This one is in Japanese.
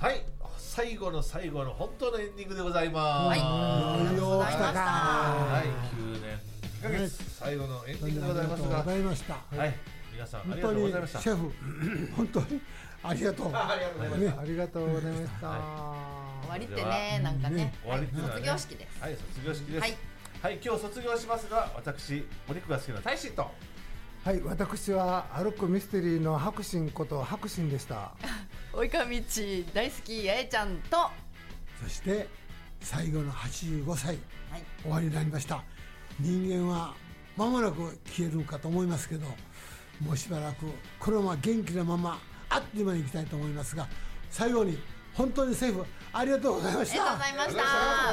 はい、最後の最後の本当のエンディングでございます。 はい、ありがとうございました。 はい、9年1ヶ月最後のエンディングでございますが、 ありがとうございました。 はい、皆さんありがとうございました。 シェフ、本当にありがとう。 ありがとうございました。 ありがとうございました。 終わりってね、なんかね、 終わりっていうのはね、 卒業式です。 はい、卒業式です。 はい、 はい、今日卒業しますが、私お肉が好きな大使と、 はい、私は歩くミステリーの白心こと白心でした。 及川道大好き八重ちゃんと、 そして最後の85歳、 はい、 終わりになりました。人間は間もなく消えるかと思いますけど、もうしばらくこのまま元気なままあっという間にいきたいと思いますが、最後に本当にセーフありがとうございました。 ありがとうございました。